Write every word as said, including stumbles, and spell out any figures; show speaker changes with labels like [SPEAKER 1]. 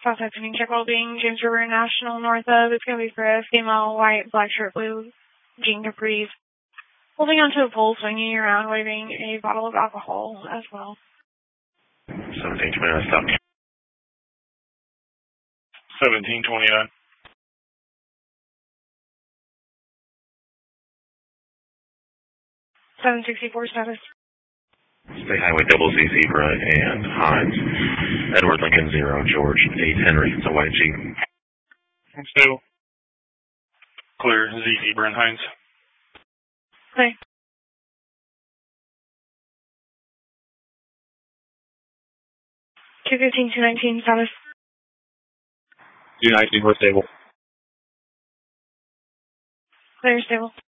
[SPEAKER 1] South Afternoon check well being, James River National, north of. It's going to be for a female, white, black shirt, blue, jean capris. Holding onto a pole, swinging around, waving a bottle of alcohol as well.
[SPEAKER 2] seventeen twenty-nine, stop.
[SPEAKER 3] seventeen twenty-nine.
[SPEAKER 1] seven sixty-four status.
[SPEAKER 2] State Highway double Z Zebra and Hines. Edward Lincoln zero, George eight Henry. It's a white Jeep.
[SPEAKER 3] Stable. Clear, Z Zebra and Hines.
[SPEAKER 1] Okay. two fifteen, two nineteen status.
[SPEAKER 3] two nineteen, we're stable.
[SPEAKER 1] Clear, stable.